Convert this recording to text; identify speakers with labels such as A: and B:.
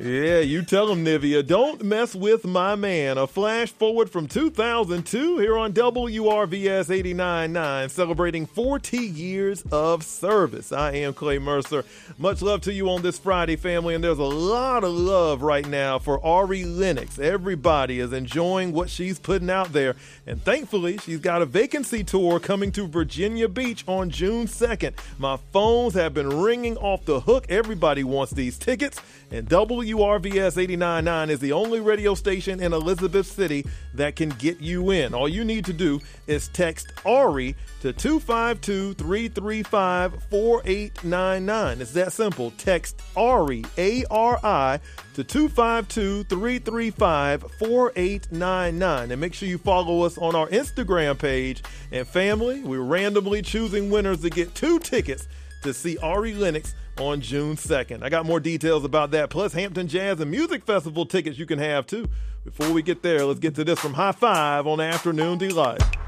A: Yeah, you tell him, Nivea. Don't mess with my man. A flash forward from 2002 here on WRVS 89.9, celebrating 40 years of service. I am Clay Mercer. Much love to you on this Friday, family, and there's a lot of love right now for Ari Lennox. Everybody is enjoying what she's putting out there, and thankfully, she's got a vacancy tour coming to Virginia Beach on June 2nd. My phones have been ringing off the hook. Everybody wants these tickets, and WRVS 89.9 is the only radio station in Elizabeth City that can get you in. All you need to do is text Ari to 252-335-4899. It's that simple. Text Ari, A-R-I, to 252-335-4899. And make sure you follow us on our Instagram page. And family, we're randomly choosing winners to get 2 tickets to see Ari Lennox on June 2nd. I got more details about that, plus Hampton Jazz and Music Festival tickets you can have too. Before we get there, let's get to this from High Five on Afternoon Delight.